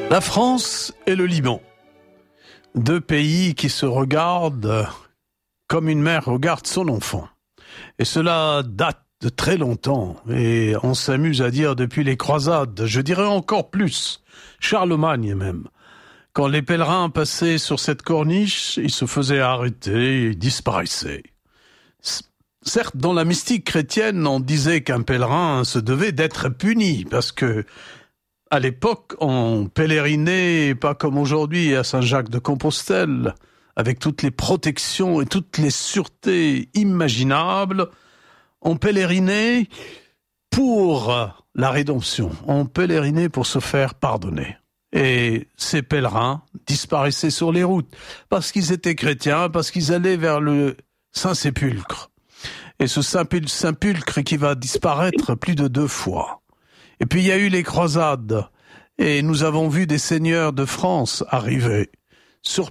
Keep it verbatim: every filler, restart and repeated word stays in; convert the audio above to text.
La France et le Liban, deux pays qui se regardent comme une mère regarde son enfant. Et cela date de très longtemps, et on s'amuse à dire depuis les croisades, je dirais encore plus, Charlemagne même. Quand les pèlerins passaient sur cette corniche, ils se faisaient arrêter et disparaissaient. Certes, dans la mystique chrétienne, on disait qu'un pèlerin se devait d'être puni, parce que à l'époque, on pèlerinait pas comme aujourd'hui à Saint-Jacques-de-Compostelle, avec toutes les protections et toutes les sûretés imaginables. On pèlerinait pour la rédemption, on pèlerinait pour se faire pardonner. Et ces pèlerins disparaissaient sur les routes, parce qu'ils étaient chrétiens, parce qu'ils allaient vers le Saint-Sépulcre. Et ce Saint-Sépulcre qui va disparaître plus de deux fois. Et puis il y a eu les croisades, et nous avons vu des seigneurs de France arriver sur